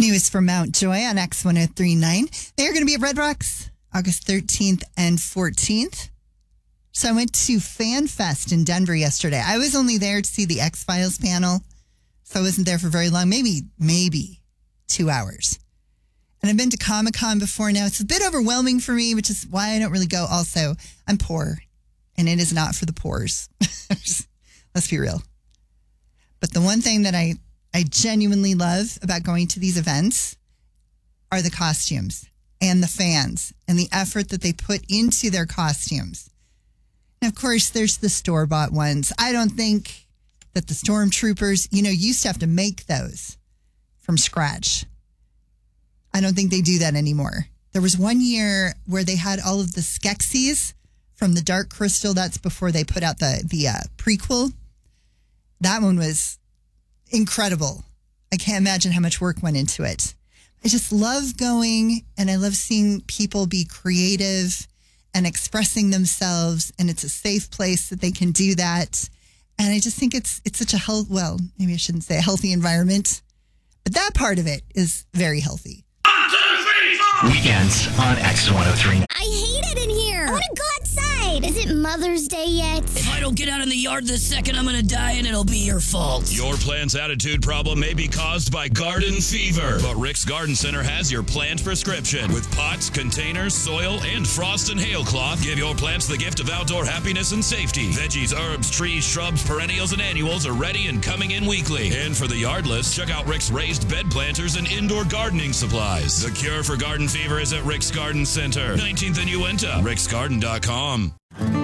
News from Mount Joy on X1039. They're going to be at Red Rocks August 13th and 14th. So I went to Fan Fest in Denver yesterday. I was only there to see the X-Files panel, so I wasn't there for very long, maybe 2 hours. And I've been to Comic-Con before now. It's a bit overwhelming for me, which is why I don't really go. Also, I'm poor, and it is not for the poors. Let's be real. But the one thing that I genuinely love about going to these events are the costumes and the fans and the effort that they put into their costumes. And of course, there's the store-bought ones. I don't think that the stormtroopers, used to have to make those from scratch. I don't think they do that anymore. There was one year where they had all of the Skeksis from the Dark Crystal. That's before they put out the prequel. That one was incredible. I can't imagine how much work went into it. I just love going, and I love seeing people be creative and expressing themselves, and it's a safe place that they can do that. And I just think it's such a maybe I shouldn't say a healthy environment, but that part of it is very healthy. 1, 2, 3, 4. Weekends on X103. I hate it in here. I want to go outside. Is it Mother's Day yet? If I don't get out in the yard this second, I'm going to die and it'll be your fault. Your plant's attitude problem may be caused by garden fever, but Rick's Garden Center has your plant prescription. With pots, containers, soil, and frost and hail cloth, give your plants the gift of outdoor happiness and safety. Veggies, herbs, trees, shrubs, perennials, and annuals are ready and coming in weekly. And for the yardless, check out Rick's raised bed planters and indoor gardening supplies. The cure for garden fever is at Rick's Garden Center, 19th and Uinta, ricksgarden.com.